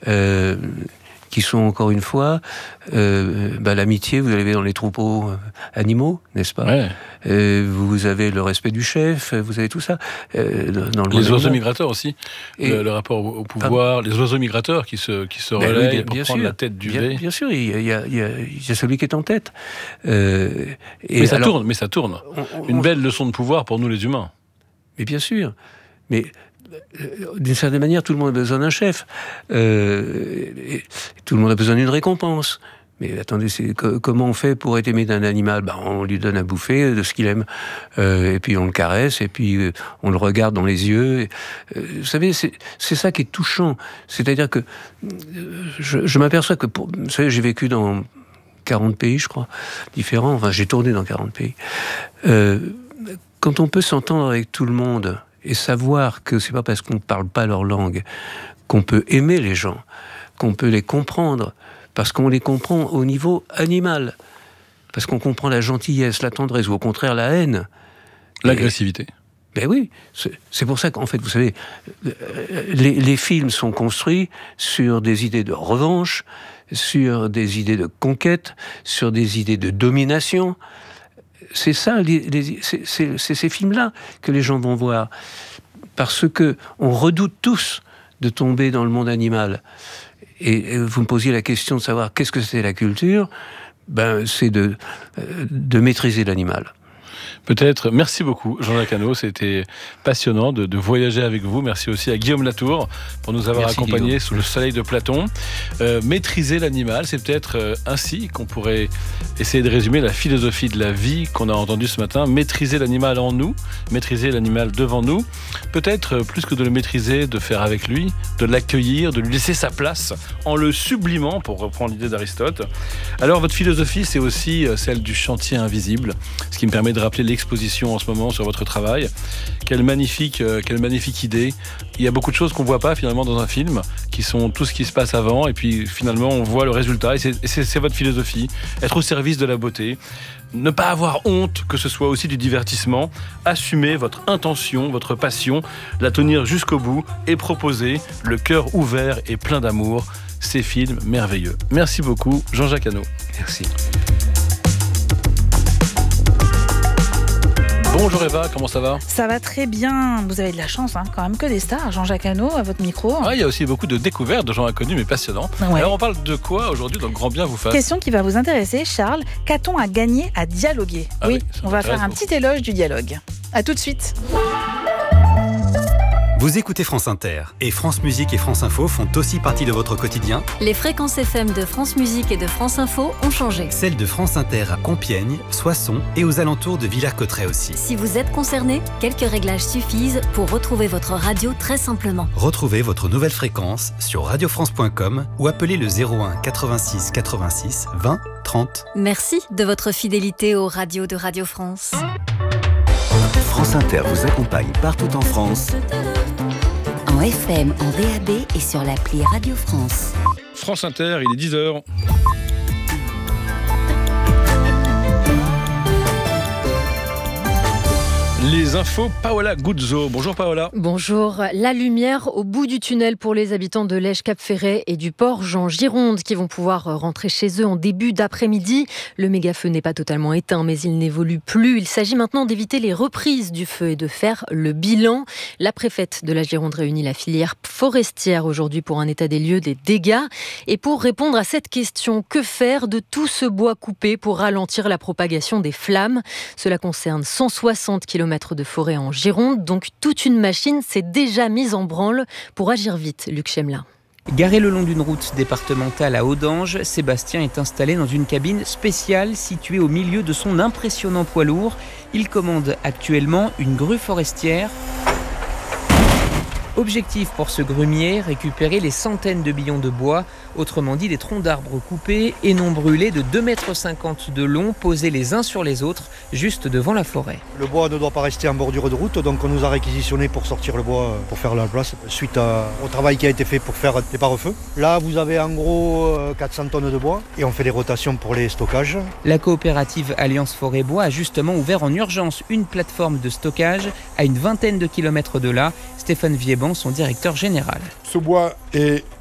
qui sont encore une fois l'amitié, vous l'avez dans les troupeaux animaux, n'est-ce pas ? Ouais. Vous avez le respect du chef, vous avez tout ça. Dans le les oiseaux migrateurs aussi, le rapport au pouvoir, les oiseaux migrateurs qui se relayent pour prendre la tête du V. Bien sûr, il y a celui qui est en tête. Mais ça tourne. Une belle leçon de pouvoir pour nous les humains. Mais bien sûr. Mais d'une certaine manière, tout le monde a besoin d'un chef. Et tout le monde a besoin d'une récompense. Mais attendez, comment on fait pour être aimé d'un animal ? On lui donne à bouffer de ce qu'il aime. Et puis on le caresse, et puis on le regarde dans les yeux. Vous savez, c'est ça qui est touchant. C'est-à-dire que je m'aperçois que... vous savez, j'ai vécu dans 40 pays, je crois, différents. Enfin, j'ai tourné dans 40 pays. Quand on peut s'entendre avec tout le monde... et savoir que c'est pas parce qu'on ne parle pas leur langue qu'on peut aimer les gens, qu'on peut les comprendre, parce qu'on les comprend au niveau animal, parce qu'on comprend la gentillesse, la tendresse, ou au contraire la haine. L'agressivité. Ben oui, c'est pour ça qu'en fait, vous savez, les films sont construits sur des idées de revanche, sur des idées de conquête, sur des idées de domination. C'est ça, c'est ces films-là que les gens vont voir. Parce que on redoute tous de tomber dans le monde animal. Et vous me posiez la question de savoir qu'est-ce que c'est la culture. C'est de maîtriser l'animal. Peut-être. Merci beaucoup, Jean-Jacques Hano. C'était passionnant de voyager avec vous. Merci aussi à Guillaume Latour pour nous avoir accompagnés sous le soleil de Platon. Maîtriser l'animal, c'est peut-être ainsi qu'on pourrait essayer de résumer la philosophie de la vie qu'on a entendue ce matin. Maîtriser l'animal en nous, maîtriser l'animal devant nous. Peut-être, plus que de le maîtriser, de faire avec lui, de l'accueillir, de lui laisser sa place en le sublimant, pour reprendre l'idée d'Aristote. Alors, votre philosophie, c'est aussi celle du chantier invisible, ce qui me permet de rappeler l'exposition en ce moment sur votre travail. Quelle magnifique idée. Il y a beaucoup de choses qu'on ne voit pas finalement dans un film, qui sont tout ce qui se passe avant, et puis finalement on voit le résultat, et c'est votre philosophie. Être au service de la beauté, ne pas avoir honte que ce soit aussi du divertissement, assumer votre intention, votre passion, la tenir jusqu'au bout, et proposer le cœur ouvert et plein d'amour. Ces films merveilleux. Merci beaucoup, Jean-Jacques Hano. Merci. Bonjour Eva, comment ça va ? Ça va très bien. Vous avez de la chance, quand même, que des stars. Jean-Jacques Hano à votre micro. Il y a aussi beaucoup de découvertes de gens inconnus, mais passionnants. Ouais. Alors on parle de quoi aujourd'hui dans le Grand Bien vous fasse ? Question qui va vous intéresser, Charles. Qu'a-t-on à gagner à dialoguer ? Oui, on va faire un petit éloge du dialogue. À tout de suite. Vous écoutez France Inter, et France Musique et France Info font aussi partie de votre quotidien. Les fréquences FM de France Musique et de France Info ont changé. Celles de France Inter à Compiègne, Soissons et aux alentours de Villers-Cotterêts aussi. Si vous êtes concerné, quelques réglages suffisent pour retrouver votre radio très simplement. Retrouvez votre nouvelle fréquence sur radiofrance.com ou appelez le 01 86 86 20 30. Merci de votre fidélité aux radios de Radio France. France Inter vous accompagne partout en France. En FM, en DAB et sur l'appli Radio France. France Inter, il est 10h. Les infos, Paola Guzzo. Bonjour Paola. Bonjour. La lumière au bout du tunnel pour les habitants de Lège-Cap-Ferret et du port Jean-Gironde qui vont pouvoir rentrer chez eux en début d'après-midi. Le méga-feu n'est pas totalement éteint, mais il n'évolue plus. Il s'agit maintenant d'éviter les reprises du feu et de faire le bilan. La préfète de la Gironde réunit la filière forestière aujourd'hui pour un état des lieux des dégâts. Et pour répondre à cette question, que faire de tout ce bois coupé pour ralentir la propagation des flammes ? Cela concerne 160 km de forêt en Gironde, donc toute une machine s'est déjà mise en branle pour agir vite. Luc Chemelin. Garé le long d'une route départementale à Audange, Sébastien est installé dans une cabine spéciale située au milieu de son impressionnant poids lourd. Il commande actuellement une grue forestière. Objectif pour ce grumier, récupérer les centaines de billons de bois, autrement dit des troncs d'arbres coupés et non brûlés de 2,50 m de long, posés les uns sur les autres, juste devant la forêt. Le bois ne doit pas rester en bordure de route, donc on nous a réquisitionné pour sortir le bois, pour faire la place, suite au travail qui a été fait pour faire des pare-feux. Là, vous avez en gros 400 tonnes de bois et on fait des rotations pour les stockages. La coopérative Alliance Forêt Bois a justement ouvert en urgence une plateforme de stockage à une vingtaine de kilomètres de là. Stéphane Viéban, son directeur général. Ce bois est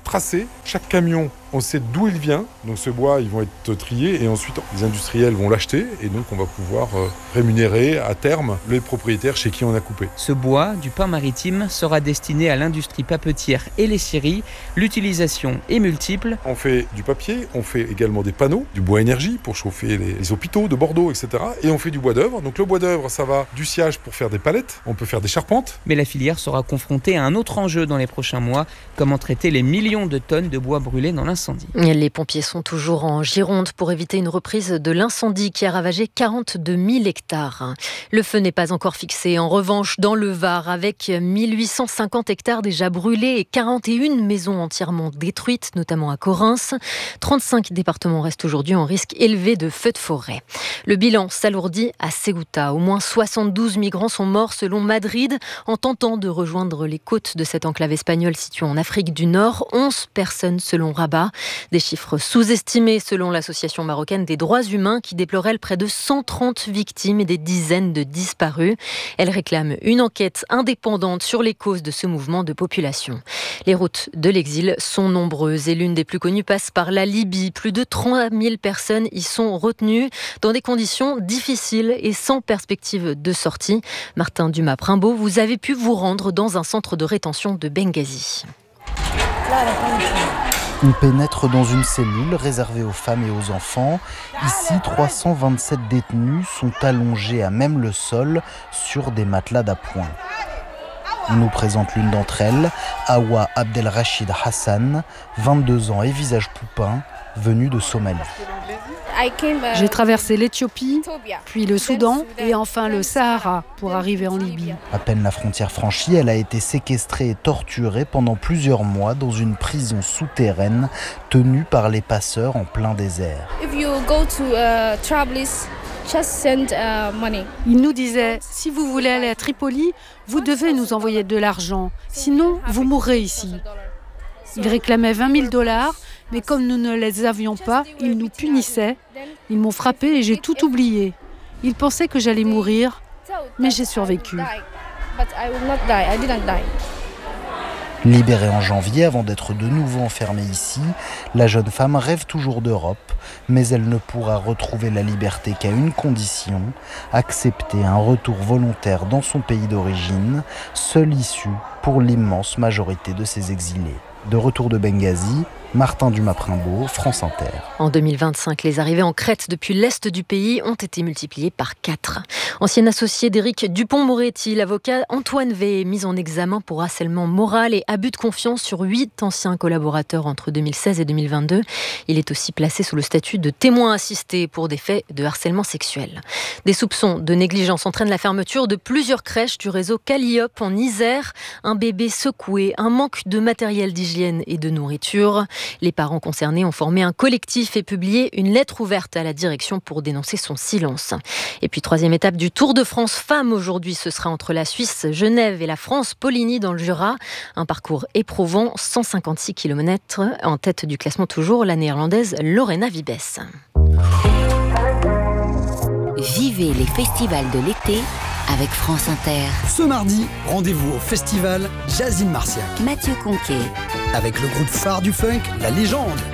tracé. Chaque camion, on sait d'où il vient. Donc ce bois, ils vont être triés et ensuite les industriels vont l'acheter. Et donc on va pouvoir rémunérer à terme les propriétaires chez qui on a coupé. Ce bois du pin maritime sera destiné à l'industrie papetière et les scieries. L'utilisation est multiple. On fait du papier, on fait également des panneaux, du bois énergie pour chauffer les hôpitaux de Bordeaux, etc. Et on fait du bois d'œuvre. Donc le bois d'œuvre, ça va du sciage pour faire des palettes. On peut faire des charpentes. Mais la filière sera confrontée à un autre enjeu dans les prochains mois. Comment traiter les millions de tonnes de bois brûlés dans l'incendie. Les pompiers sont toujours en Gironde pour éviter une reprise de l'incendie qui a ravagé 42 000 hectares. Le feu n'est pas encore fixé. En revanche, dans le Var, avec 1850 hectares déjà brûlés et 41 maisons entièrement détruites, notamment à Correns, 35 départements restent aujourd'hui en risque élevé de feux de forêt. Le bilan s'alourdit à Ceuta. Au moins 72 migrants sont morts selon Madrid en tentant de rejoindre les côtes de cette enclave espagnole située en Afrique du Nord. 11 personnes selon Rabat. Des chiffres sous-estimés selon l'association marocaine des droits humains qui déplore près de 130 victimes et des dizaines de disparus. Elle réclame une enquête indépendante sur les causes de ce mouvement de population. Les routes de l'exil sont nombreuses et l'une des plus connues passe par la Libye. Plus de 3 000 personnes y sont retenues dans des conditions difficiles et sans perspective de sortie. Martin Dumas-Primbaud, vous avez pu vous rendre dans un centre de rétention de Benghazi. On pénètre dans une cellule réservée aux femmes et aux enfants. Ici, 327 détenus sont allongés à même le sol sur des matelas d'appoint. On nous présente l'une d'entre elles, Awa Abdelrachid Hassan, 22 ans et visage poupin, venue de Somalie. J'ai traversé l'Éthiopie, puis le Soudan et enfin le Sahara pour arriver en Libye. À peine la frontière franchie, elle a été séquestrée et torturée pendant plusieurs mois dans une prison souterraine tenue par les passeurs en plein désert. Il nous disait, si vous voulez aller à Tripoli, vous devez nous envoyer de l'argent, sinon vous mourrez ici. Il réclamait $20 000, mais comme nous ne les avions pas, ils nous punissaient. Ils m'ont frappé et j'ai tout oublié. Ils pensaient que j'allais mourir, mais j'ai survécu. Libérée en janvier avant d'être de nouveau enfermée ici, la jeune femme rêve toujours d'Europe, mais elle ne pourra retrouver la liberté qu'à une condition, accepter un retour volontaire dans son pays d'origine, seule issue pour l'immense majorité de ses exilés. De retour de Benghazi, Martin Dumas-Primbaud, France Inter. En 2025, les arrivées en Crète depuis l'est du pays ont été multipliées par 4. Ancien associé d'Éric Dupond-Moretti, l'avocat Antoine V est mis en examen pour harcèlement moral et abus de confiance sur 8 anciens collaborateurs entre 2016 et 2022. Il est aussi placé sous le statut de témoin assisté pour des faits de harcèlement sexuel. Des soupçons de négligence entraînent la fermeture de plusieurs crèches du réseau Calliope en Isère. Un bébé secoué, un manque de matériel d'hygiène et de nourriture. Les parents concernés ont formé un collectif et publié une lettre ouverte à la direction pour dénoncer son silence. Et puis, troisième étape du Tour de France femmes aujourd'hui, ce sera entre la Suisse, Genève et la France, Poligny dans le Jura. Un parcours éprouvant, 156 km. En tête du classement toujours, la néerlandaise Lorena Wiebes. Vivez les festivals de l'été avec France Inter. Ce mardi, rendez-vous au festival Jazz in Marciac. Mathieu Conquet. Avec le groupe phare du funk, La Légende.